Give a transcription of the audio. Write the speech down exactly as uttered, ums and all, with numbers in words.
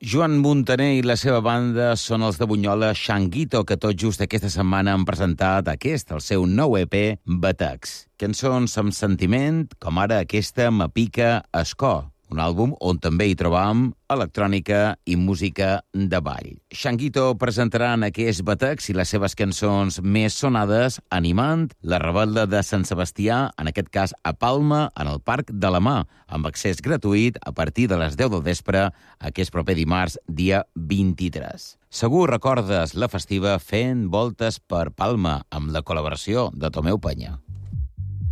Joan Muntaner i la seva banda són els de Bunyola Xanguito, que tot just aquesta setmana han presentat aquest, el seu nou E P, Batecs. Cançons amb sentiment, com ara aquesta M'apica Escó, un àlbum on també hi trobam electrònica i música de ball. Xanguito presentaran aquests batecs i les seves cançons més sonades animant la Rebel·la de Sant Sebastià, en aquest cas a Palma, en el Parc de la Mà, amb accés gratuït a partir de les deu del vespre aquest proper dimarts, dia vint-i-tres. Segur recordes la festiva fent voltes per Palma amb la col·laboració de Tomeu Penya.